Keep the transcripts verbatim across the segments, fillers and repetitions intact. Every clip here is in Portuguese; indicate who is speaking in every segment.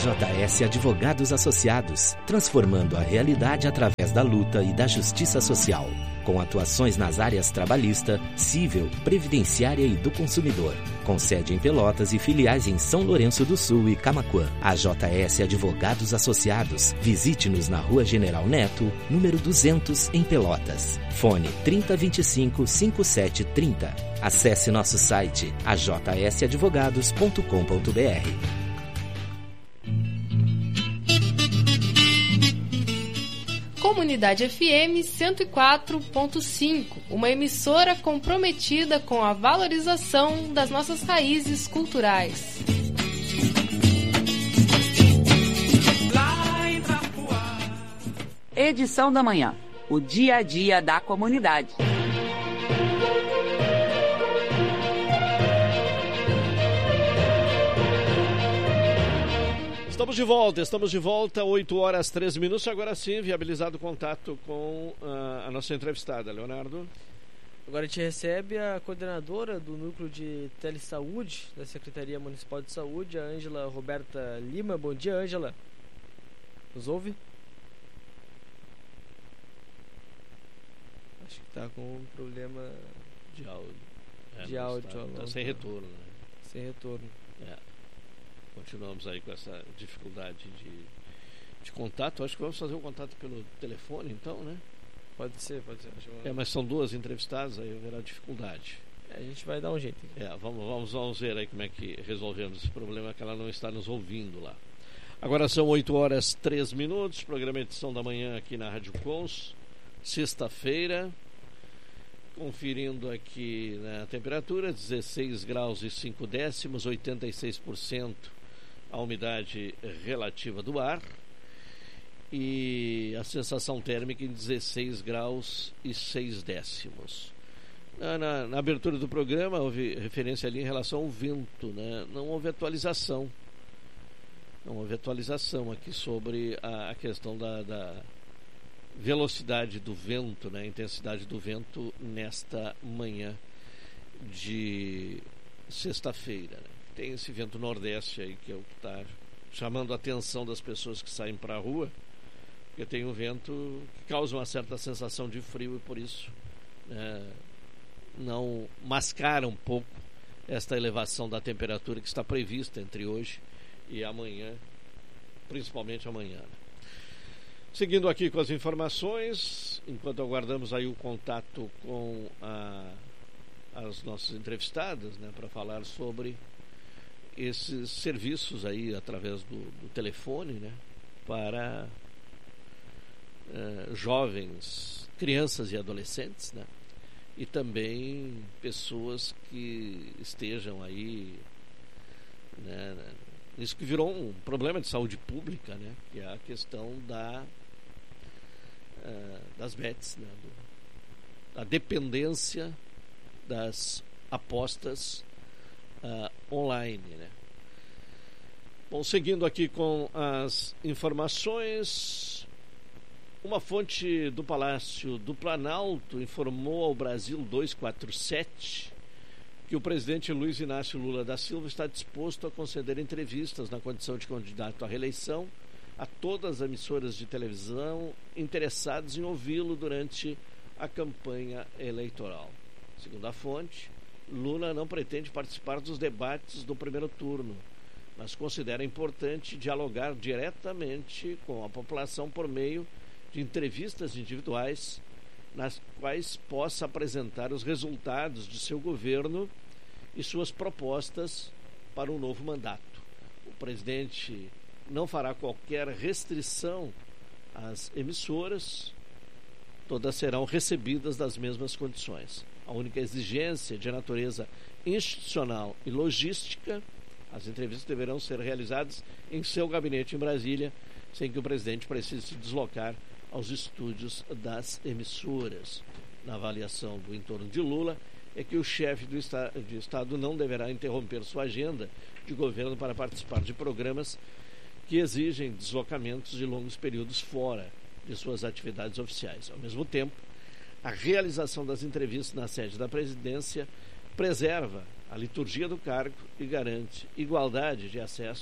Speaker 1: A J S Advogados Associados, transformando a realidade através da luta e da justiça social, com atuações nas áreas trabalhista, civil, previdenciária e do consumidor, com sede em Pelotas e filiais em São Lourenço do Sul e Camaquã. A J S Advogados Associados, visite-nos na Rua General Neto, número duzentos, em Pelotas. Fone trinta, vinte e cinco, cinquenta e sete, trinta. Acesse nosso site a j s advogados ponto com ponto b r.
Speaker 2: Comunidade F M cento e quatro ponto cinco, uma emissora comprometida com a valorização das nossas raízes culturais.
Speaker 3: Edição da manhã, o dia a dia da comunidade.
Speaker 4: Estamos de volta, estamos de volta, oito horas, treze minutos. Agora sim, viabilizado o contato com uh, a nossa entrevistada, Leonardo.
Speaker 5: Agora a gente recebe a coordenadora do Núcleo de Telesaúde da Secretaria Municipal de Saúde, a Ângela Roberta Lima. Bom dia, Ângela. Nos ouve? Acho que está com um problema
Speaker 4: de áudio. É,
Speaker 5: de áudio.
Speaker 4: Está, está sem retorno, né?
Speaker 5: Sem retorno.
Speaker 4: É. Continuamos aí com essa dificuldade de, de contato. Acho que vamos fazer um contato pelo telefone, então, né?
Speaker 5: Pode ser, pode ser.
Speaker 4: É, mas são duas entrevistadas, aí haverá dificuldade.
Speaker 5: É, a gente vai dar um jeito.
Speaker 4: É, vamos, vamos, vamos ver aí como é que resolvemos esse problema, que ela não está nos ouvindo lá. Agora são oito horas, três minutos, programa Edição da Manhã aqui na Rádio Cons, sexta-feira. Conferindo aqui na temperatura, dezesseis graus e cinco décimos, oitenta e seis por cento a umidade relativa do ar e a sensação térmica em dezesseis graus e seis décimos. Na, na, na abertura do programa houve referência ali em relação ao vento, né? Não houve atualização. Não houve atualização aqui sobre a, a questão da, da velocidade do vento, né? A intensidade do vento nesta manhã de sexta-feira, né? Tem esse vento nordeste aí que é o que está chamando a atenção das pessoas que saem para a rua, porque tem um vento que causa uma certa sensação de frio e por isso, né, não mascara um pouco esta elevação da temperatura que está prevista entre hoje e amanhã, principalmente amanhã, né? Seguindo aqui com as informações, enquanto aguardamos aí o contato com a, as nossas entrevistadas, né, para falar sobre esses serviços aí através do, do telefone, né, para uh, jovens, crianças e adolescentes, né, e também pessoas que estejam aí, né, isso que virou um problema de saúde pública, né, que é a questão da uh, das bets, né, do, da dependência das apostas uh, online, né. Bom, seguindo aqui com as informações, uma fonte do Palácio do Planalto informou ao Brasil duzentos e quarenta e sete que o presidente Luiz Inácio Lula da Silva está disposto a conceder entrevistas na condição de candidato à reeleição a todas as emissoras de televisão interessadas em ouvi-lo durante a campanha eleitoral. Segundo a fonte, Lula não pretende participar dos debates do primeiro turno, mas considera importante dialogar diretamente com a população por meio de entrevistas individuais nas quais possa apresentar os resultados de seu governo e suas propostas para um novo mandato. O presidente não fará qualquer restrição às emissoras, todas serão recebidas das mesmas condições. A única exigência de natureza institucional e logística, as entrevistas deverão ser realizadas em seu gabinete em Brasília, sem que o presidente precise se deslocar aos estúdios das emissoras. Na avaliação do entorno de Lula, é que o chefe do esta- de Estado não deverá interromper sua agenda de governo para participar de programas que exigem deslocamentos de longos períodos fora de suas atividades oficiais. Ao mesmo tempo, a realização das entrevistas na sede da presidência preserva a liturgia do cargo e garante igualdade de acesso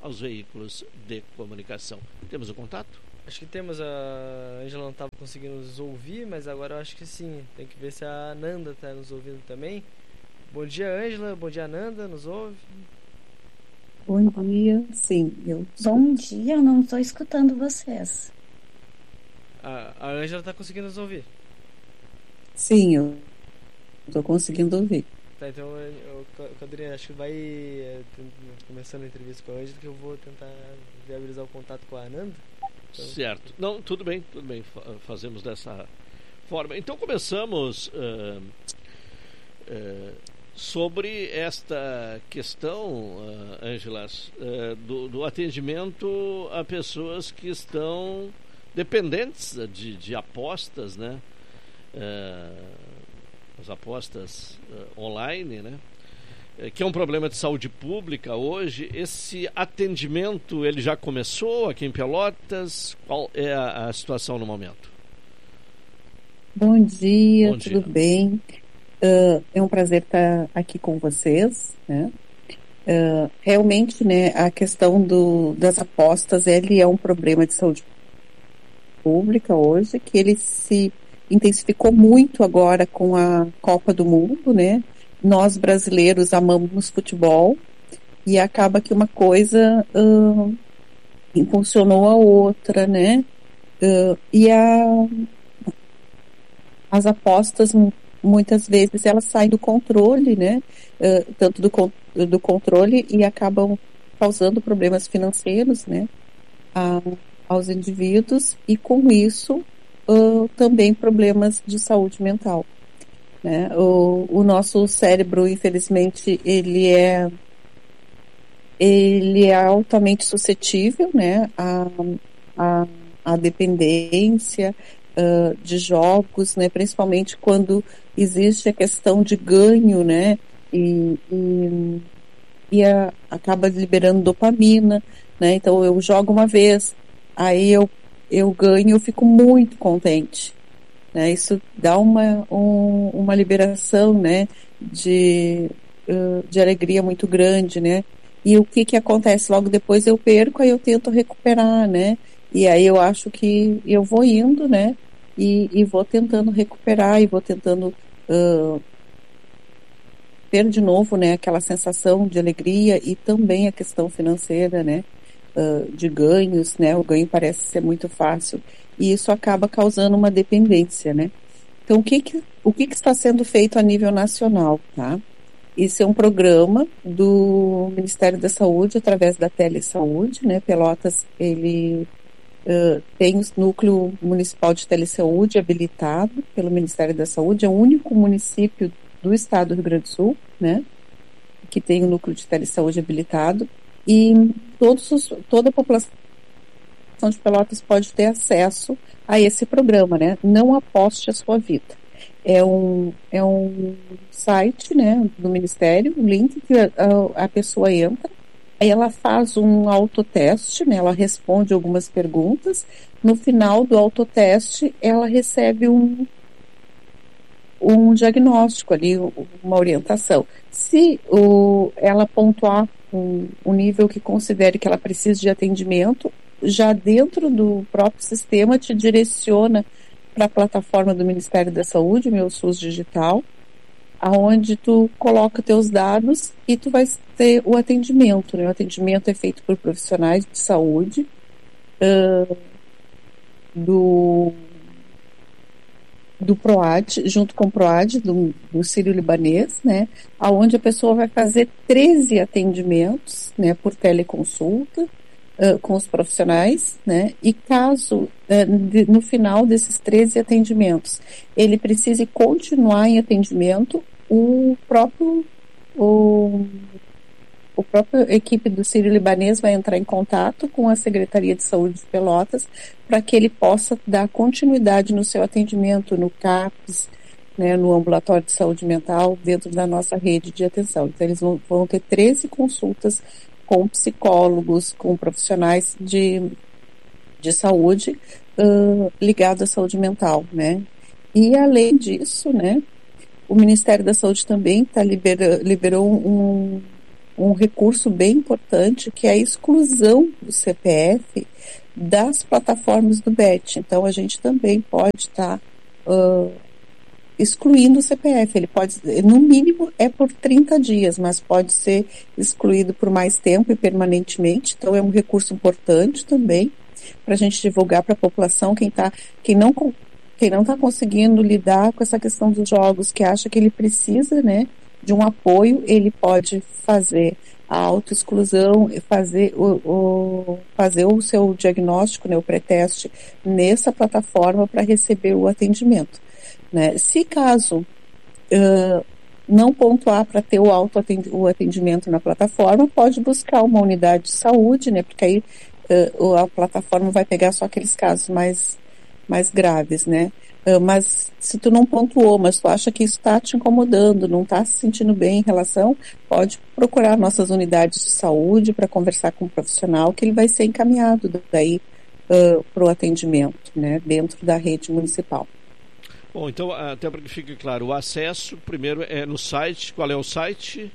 Speaker 4: aos veículos de comunicação. Temos o contato?
Speaker 5: Acho que temos. A Ângela não estava conseguindo nos ouvir, mas agora eu acho que sim. Tem que ver se a Nanda está nos ouvindo também. Bom dia, Ângela. Bom dia, Nanda. Nos ouve?
Speaker 6: Bom dia. Sim, eu
Speaker 7: Bom dia, eu não estou escutando vocês.
Speaker 5: A Ângela está conseguindo nos ouvir?
Speaker 6: Sim, eu estou conseguindo ouvir.
Speaker 5: Tá, então, eu, Cadrinha, acho que vai é, começando a entrevista com a Ângela, que eu vou tentar viabilizar o contato com a Ananda. Então...
Speaker 4: Certo. Não, tudo bem, tudo bem. Fazemos dessa forma. Então, começamos uh, uh, sobre esta questão, Ângela, uh, uh, do, do atendimento a pessoas que estão dependentes de, de apostas, né? Uh, as apostas uh, online, né? Uh, que é um problema de saúde pública hoje. Esse atendimento, ele já começou aqui em Pelotas? Qual é a, a situação no momento?
Speaker 6: Bom dia,
Speaker 4: Bom
Speaker 6: tudo
Speaker 4: dia.
Speaker 6: bem? Uh, é um prazer estar aqui com vocês, né? Uh, realmente, né, a questão do, das apostas, ele é um problema de saúde pública hoje, que ele se intensificou muito agora com a Copa do Mundo, né? Nós brasileiros amamos futebol e acaba que uma coisa uh, impulsionou a outra, né? Uh, e a, as apostas muitas vezes elas saem do controle, né? Uh, tanto do, do controle e acabam causando problemas financeiros, né? A, aos indivíduos e com isso Uh, também problemas de saúde mental, né? O, o nosso cérebro, infelizmente, ele é ele é altamente suscetível, né? A, a, a dependência uh, de jogos, né? Principalmente quando existe a questão de ganho, né? E, e, e a, acaba liberando dopamina, né? Então eu jogo uma vez, aí eu eu ganho, eu fico muito contente, né? Isso dá uma, um, uma liberação, né? De, uh, de alegria muito grande, né? E o que que acontece? Logo depois eu perco, aí eu tento recuperar, né? E aí eu acho que eu vou indo, né? E, e vou tentando recuperar e vou tentando uh, ter de novo, né? Aquela sensação de alegria e também a questão financeira, né? Uh, de ganhos, né? O ganho parece ser muito fácil e isso acaba causando uma dependência, né? Então, o que que, o que que está sendo feito a nível nacional, tá? Esse é um programa do Ministério da Saúde através da Telesaúde, né? Pelotas, ele uh, tem o núcleo municipal de telesaúde habilitado pelo Ministério da Saúde, é o único município do estado do Rio Grande do Sul, né? Que tem o núcleo de telesaúde habilitado. E todos os, toda a população de Pelotas pode ter acesso a esse programa, né? Não aposte a sua vida. É um, é um site, né, do Ministério, um link que a, a pessoa entra, aí ela faz um autoteste, né? Ela responde algumas perguntas. No final do autoteste, ela recebe um um diagnóstico ali, uma orientação. Se o, ela pontuar um, um nível que considere que ela precisa de atendimento, já dentro do próprio sistema te direciona para a plataforma do Ministério da Saúde, Meu SUS Digital, aonde tu coloca teus dados e tu vai ter o atendimento, né? O atendimento é feito por profissionais de saúde uh, do do PROAD, junto com o PROAD, do, do Sírio-Libanês, né, aonde a pessoa vai fazer treze atendimentos, né, por teleconsulta, uh, com os profissionais, né, e caso, uh, de, no final desses treze atendimentos, ele precise continuar em atendimento, o próprio, o, o próprio equipe do Sírio-Libanês vai entrar em contato com a Secretaria de Saúde de Pelotas para que ele possa dar continuidade no seu atendimento no CAPS, né, no ambulatório de saúde mental, dentro da nossa rede de atenção. Então, eles vão, vão ter treze consultas com psicólogos, com profissionais de, de saúde uh, ligados à saúde mental, né? E, além disso, né, o Ministério da Saúde também tá libera, liberou um, um recurso bem importante, que é a exclusão do C P F das plataformas do B E T. Então, a gente também pode estar tá, uh, excluindo o C P F. Ele pode, no mínimo, é por trinta dias, mas pode ser excluído por mais tempo e permanentemente. Então, é um recurso importante também para a gente divulgar para a população, quem, tá, quem não quem não está conseguindo lidar com essa questão dos jogos, que acha que ele precisa, né, de um apoio, ele pode fazer a autoexclusão, fazer o, o, fazer o seu diagnóstico, né, o pré-teste nessa plataforma para receber o atendimento. Né? Se caso uh, não pontuar para ter o autoatendimento na plataforma, pode buscar uma unidade de saúde, né, porque aí uh, a plataforma vai pegar só aqueles casos mais mais graves, né? Uh, mas se tu não pontuou, mas tu acha que isso está te incomodando, não está se sentindo bem em relação, pode procurar nossas unidades de saúde para conversar com um profissional, que ele vai ser encaminhado daí uh, para o atendimento, né? Dentro da rede municipal.
Speaker 4: Bom, então, até para que fique claro, o acesso primeiro é no site. Qual é o site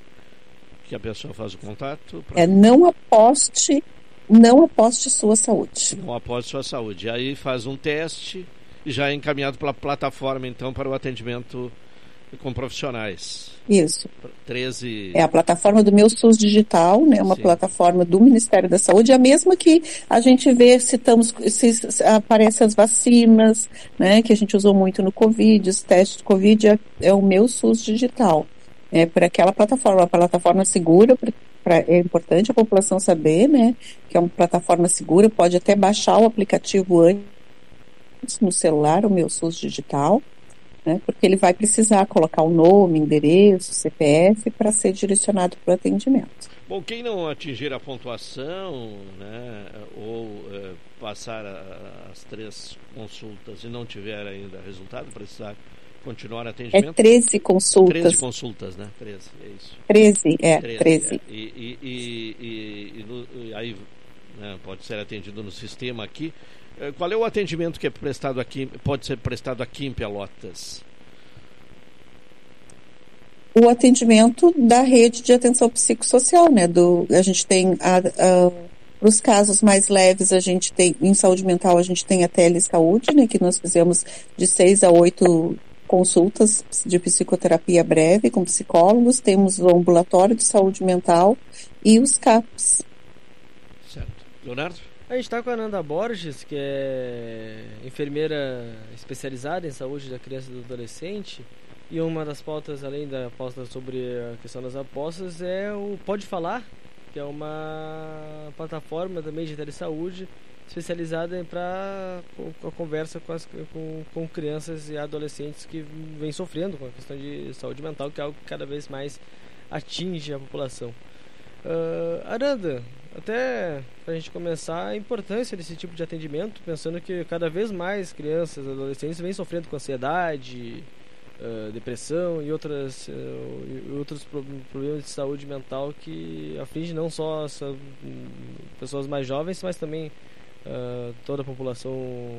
Speaker 4: que a pessoa faz o contato? Pra...
Speaker 6: É não aposte Não aposte sua saúde.
Speaker 4: Não aposte sua saúde. Aí faz um teste e já é encaminhado pela plataforma, então, para o atendimento com profissionais.
Speaker 6: Isso.
Speaker 4: treze...
Speaker 6: É a plataforma do Meu SUS Digital, né? Uma Sim. plataforma do Ministério da Saúde, é a mesma que a gente vê se, estamos, se aparecem as vacinas, né? Que a gente usou muito no Covid, os testes de Covid, é, é o Meu SUS Digital. É por aquela plataforma, uma plataforma segura, pra, é importante a população saber, né, que é uma plataforma segura, pode até baixar o aplicativo antes no celular, o Meu SUS Digital, né, porque ele vai precisar colocar o nome, endereço, C P F para ser direcionado para o atendimento.
Speaker 4: Bom, quem não atingir a pontuação, né, ou uh, passar a, as três consultas e não tiver ainda resultado, precisar continuar atendimento?
Speaker 6: É treze consultas.
Speaker 4: treze consultas, né? treze, é isso.
Speaker 6: treze, é, treze. treze.
Speaker 4: É. E, e, e, e, e, no, e aí, né, pode ser atendido no sistema aqui. Qual é o atendimento que é prestado aqui, pode ser prestado aqui em Pelotas?
Speaker 6: O atendimento da rede de atenção psicossocial, né? Do, a gente tem, a, a, para os casos mais leves, a gente tem, em saúde mental, a gente tem a telesaúde, né? Que nós fizemos de seis a oito consultas de psicoterapia breve com psicólogos, temos o ambulatório de saúde mental e os C A Ps.
Speaker 4: Certo. Leonardo?
Speaker 5: A gente está com a Ananda Borges, que é enfermeira especializada em saúde da criança e do adolescente, e uma das pautas, além da pauta sobre a questão das apostas, é o Pode Falar, que é uma plataforma também de telesaúde especializada para a conversa com, as, com, com crianças e adolescentes que vêm sofrendo com a questão de saúde mental, que é algo que cada vez mais atinge a população. Uh, Aranda, até para a gente começar, a importância desse tipo de atendimento, pensando que cada vez mais crianças e adolescentes vêm sofrendo com ansiedade, uh, depressão e outras, uh, e outros problemas de saúde mental que afligem não só as uh, pessoas mais jovens, mas também Uh, toda a população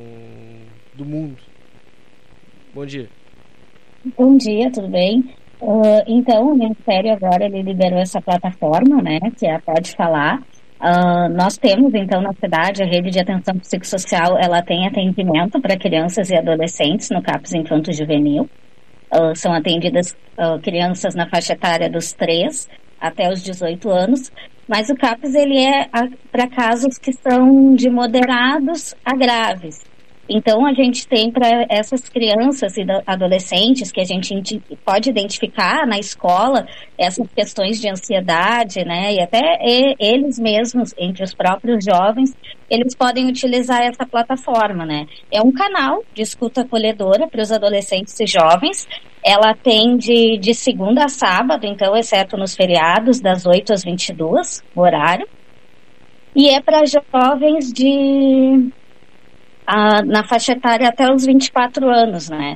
Speaker 5: do mundo. Bom dia.
Speaker 7: Bom dia, tudo bem? Uh, então, o Ministério agora ele liberou essa plataforma, né, que é a Pode Falar. Uh, nós temos, então, na cidade, a rede de atenção psicossocial, ela tem atendimento para crianças e adolescentes no CAPS Infanto Juvenil. Uh, são atendidas uh, crianças na faixa etária dos três até os dezoito anos, mas o CAPS ele é para casos que são de moderados a graves. Então, a gente tem para essas crianças e adolescentes que a gente pode identificar na escola essas questões de ansiedade, né? E até eles mesmos, entre os próprios jovens, eles podem utilizar essa plataforma, né? É um canal de escuta acolhedora para os adolescentes e jovens. Ela tem de, de segunda a sábado, então, exceto nos feriados, das oito às vinte e duas, o horário. E é para jovens de... A, na faixa etária até os vinte e quatro anos, né?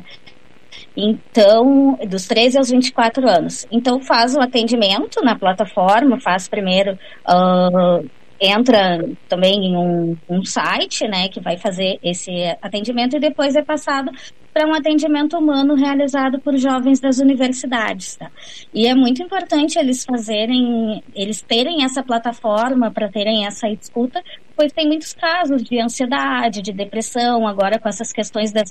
Speaker 7: Então, dos treze aos vinte e quatro anos. Então, faz o atendimento na plataforma, faz primeiro, uh, entra também em um, um site, né, que vai fazer esse atendimento e depois é passado para um atendimento humano realizado por jovens das universidades, tá? E é muito importante eles fazerem, eles terem essa plataforma para terem essa escuta, pois tem muitos casos de ansiedade, de depressão, agora com essas questões das